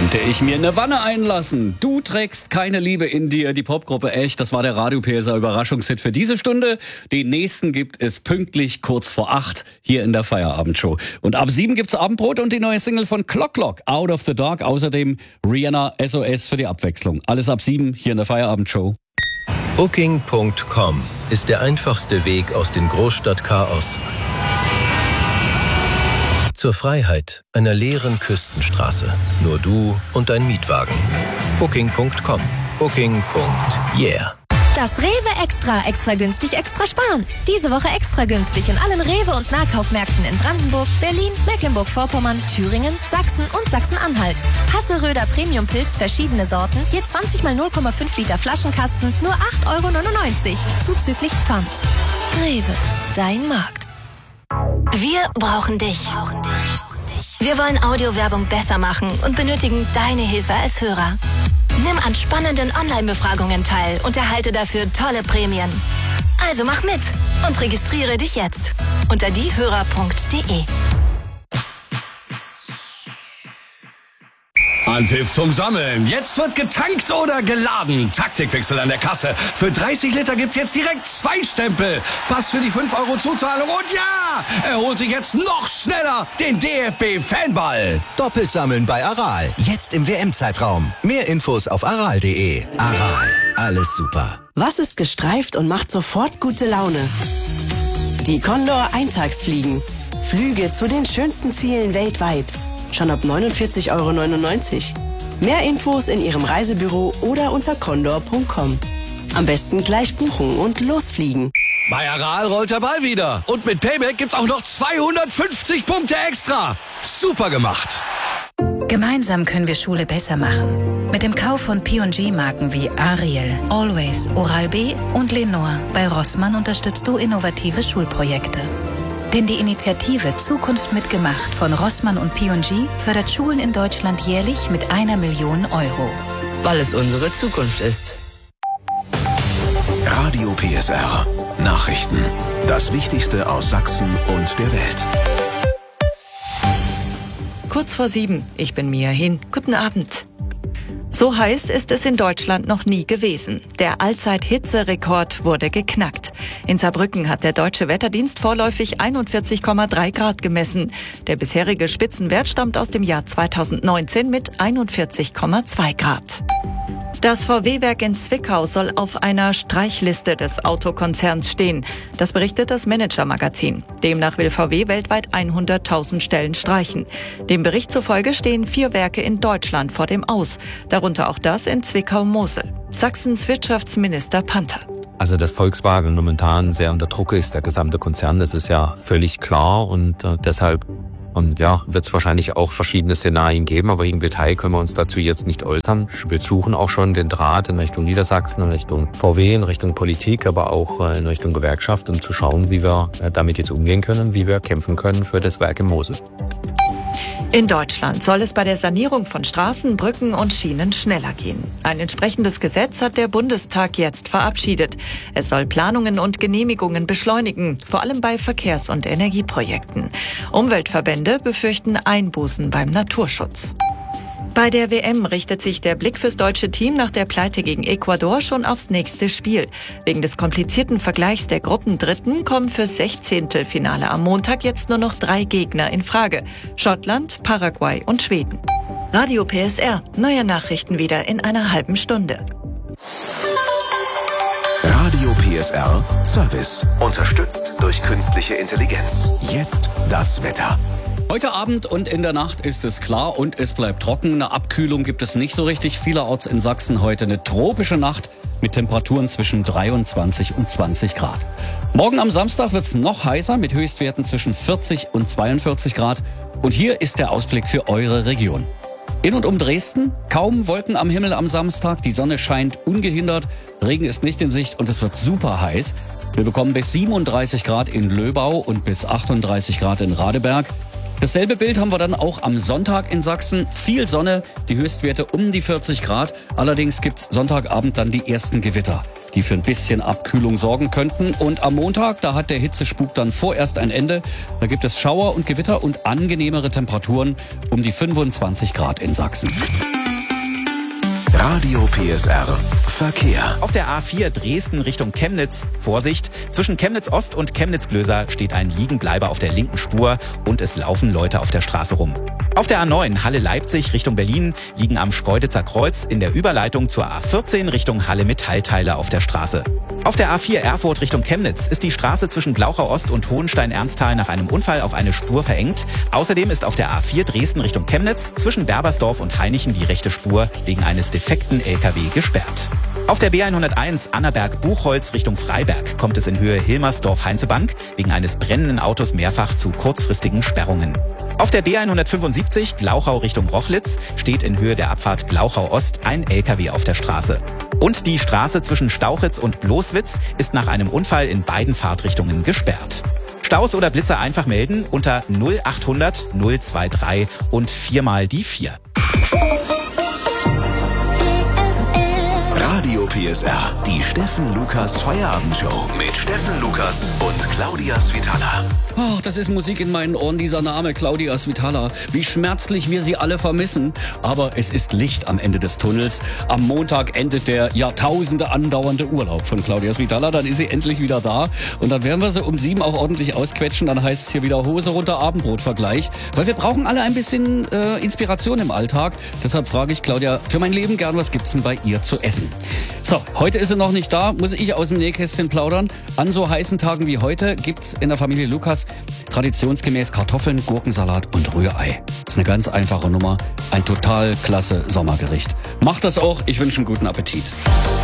Könnte ich mir eine Wanne einlassen? Du trägst keine Liebe in dir. Die Popgruppe Echt, das war der Radio PSR Überraschungshit für diese Stunde. Den nächsten gibt es pünktlich kurz vor 8 hier in der Feierabendshow. Und ab 7 gibt's Abendbrot und die neue Single von Clock Clock, Out of the Dark. Außerdem Rihanna SOS für die Abwechslung. Alles ab 7 hier in der Feierabendshow. Booking.com ist der einfachste Weg aus dem Großstadtchaos zur Freiheit einer leeren Küstenstraße. Nur du und dein Mietwagen. Booking.com. Booking.yeah. Das Rewe Extra günstig, extra sparen. Diese Woche extra günstig in allen Rewe- und Nahkaufmärkten in Brandenburg, Berlin, Mecklenburg-Vorpommern, Thüringen, Sachsen und Sachsen-Anhalt. Hasseröder Premium-Pilz, verschiedene Sorten, je 20 mal 0,5 Liter Flaschenkasten, nur 8,99 €, zuzüglich Pfand. Rewe, dein Markt. Wir brauchen dich. Wir wollen Audiowerbung besser machen und benötigen deine Hilfe als Hörer. Nimm an spannenden Online-Befragungen teil und erhalte dafür tolle Prämien. Also mach mit und registriere dich jetzt unter diehörer.de. Anpfiff zum Sammeln. Jetzt wird getankt oder geladen. Taktikwechsel an der Kasse. Für 30 Liter gibt's jetzt direkt 2 Stempel. Pass für die 5 € Zuzahlung. Und ja, er holt sich jetzt noch schneller den DFB-Fanball. Doppelt sammeln bei Aral. Jetzt im WM-Zeitraum. Mehr Infos auf aral.de. Aral. Alles super. Was ist gestreift und macht sofort gute Laune? Die Condor Eintagsfliegen. Flüge zu den schönsten Zielen weltweit. Schon ab 49,99 €. Mehr Infos in Ihrem Reisebüro oder unter condor.com. Am besten gleich buchen und losfliegen. Bei Aral rollt der Ball wieder. Und mit Payback gibt's auch noch 250 Punkte extra. Super gemacht. Gemeinsam können wir Schule besser machen. Mit dem Kauf von P&G-Marken wie Ariel, Always, Oral-B und Lenore bei Rossmann unterstützt du innovative Schulprojekte. Denn die Initiative Zukunft mitgemacht von Rossmann und P&G fördert Schulen in Deutschland jährlich mit 1 Million €. Weil es unsere Zukunft ist. Radio PSR. Nachrichten. Das Wichtigste aus Sachsen und der Welt. Kurz vor 7. Ich bin Mia Hin. Guten Abend. So heiß ist es in Deutschland noch nie gewesen. Der Allzeit-Hitzerekord wurde geknackt. In Saarbrücken hat der Deutsche Wetterdienst vorläufig 41,3 Grad gemessen. Der bisherige Spitzenwert stammt aus dem Jahr 2019 mit 41,2 Grad. Das VW-Werk in Zwickau soll auf einer Streichliste des Autokonzerns stehen. Das berichtet das Manager-Magazin. Demnach will VW weltweit 100.000 Stellen streichen. Dem Bericht zufolge stehen 4 Werke in Deutschland vor dem Aus. Darunter auch das in Zwickau-Mosel. Sachsens Wirtschaftsminister Panther. Also dass Volkswagen momentan sehr unter Druck ist, der gesamte Konzern, das ist ja völlig klar und deshalb wird es wahrscheinlich auch verschiedene Szenarien geben, aber im Detail können wir uns dazu jetzt nicht äußern. Wir suchen auch schon den Draht in Richtung Niedersachsen, in Richtung VW, in Richtung Politik, aber auch in Richtung Gewerkschaft, um zu schauen, wie wir damit jetzt umgehen können, wie wir kämpfen können für das Werk in Mosel. In Deutschland soll es bei der Sanierung von Straßen, Brücken und Schienen schneller gehen. Ein entsprechendes Gesetz hat der Bundestag jetzt verabschiedet. Es soll Planungen und Genehmigungen beschleunigen, vor allem bei Verkehrs- und Energieprojekten. Umweltverbände befürchten Einbußen beim Naturschutz. Bei der WM richtet sich der Blick fürs deutsche Team nach der Pleite gegen Ecuador schon aufs nächste Spiel. Wegen des komplizierten Vergleichs der Gruppendritten kommen fürs 16. am Montag jetzt nur noch 3 Gegner in Frage: Schottland, Paraguay und Schweden. Radio PSR, neue Nachrichten wieder in einer halben Stunde. Radio PSR Service. Unterstützt durch künstliche Intelligenz. Jetzt das Wetter. Heute Abend und in der Nacht ist es klar und es bleibt trocken. Eine Abkühlung gibt es nicht so richtig. Vielerorts in Sachsen heute eine tropische Nacht mit Temperaturen zwischen 23 und 20 Grad. Morgen am Samstag wird es noch heißer mit Höchstwerten zwischen 40 und 42 Grad. Und hier ist der Ausblick für eure Region. In und um Dresden kaum Wolken am Himmel am Samstag. Die Sonne scheint ungehindert. Regen ist nicht in Sicht und es wird super heiß. Wir bekommen bis 37 Grad in Löbau und bis 38 Grad in Radeberg. Dasselbe Bild haben wir dann auch am Sonntag in Sachsen. Viel Sonne, die Höchstwerte um die 40 Grad. Allerdings gibt's Sonntagabend dann die ersten Gewitter. die für ein bisschen Abkühlung sorgen könnten. Und am Montag, da hat der Hitzespuk dann vorerst ein Ende. Da gibt es Schauer und Gewitter und angenehmere Temperaturen um die 25 Grad in Sachsen. Radio PSR Verkehr. Auf der A4 Dresden Richtung Chemnitz. Vorsicht, zwischen Chemnitz Ost und Chemnitz Glöser steht ein Liegenbleiber auf der linken Spur und es laufen Leute auf der Straße rum. Auf der A9 Halle-Leipzig Richtung Berlin liegen am Schkeuditzer Kreuz in der Überleitung zur A14 Richtung Halle Metallteile auf der Straße. Auf der A4 Erfurt Richtung Chemnitz ist die Straße zwischen Blauchau Ost und Hohenstein-Ernsthal nach einem Unfall auf eine Spur verengt. Außerdem ist auf der A4 Dresden Richtung Chemnitz zwischen Berbersdorf und Hainichen die rechte Spur wegen eines defekten LKW gesperrt. Auf der B101 Annaberg-Buchholz Richtung Freiberg kommt es in Höhe Hilmersdorf-Heinzebank wegen eines brennenden Autos mehrfach zu kurzfristigen Sperrungen. Auf der B175 Glauchau Richtung Rochlitz steht in Höhe der Abfahrt Glauchau Ost ein LKW auf der Straße. Und die Straße zwischen Stauchitz und Bloßwitz ist nach einem Unfall in beiden Fahrtrichtungen gesperrt. Staus oder Blitzer einfach melden unter 0800 023 und 4 mal die 4. Radio PSR, die Steffen Lukas Feierabendshow mit Steffen Lukas und Claudia Svitala. Ach, das ist Musik in meinen Ohren, dieser Name, Claudia Svitala. Wie schmerzlich wir sie alle vermissen. Aber es ist Licht am Ende des Tunnels. Am Montag endet der Jahrtausende andauernde Urlaub von Claudia Svitala. Dann ist sie endlich wieder da. Und dann werden wir sie um 7 auch ordentlich ausquetschen. Dann heißt es hier wieder Hose runter, Abendbrotvergleich. Weil wir brauchen alle ein bisschen Inspiration im Alltag. Deshalb frage ich Claudia für mein Leben gern, was gibt's denn bei ihr zu essen? So, heute ist sie noch nicht da, muss ich aus dem Nähkästchen plaudern. An so heißen Tagen wie heute gibt's in der Familie Lukas traditionsgemäß Kartoffeln, Gurkensalat und Rührei. Das ist eine ganz einfache Nummer, ein total klasse Sommergericht. Macht das auch, ich wünsche einen guten Appetit.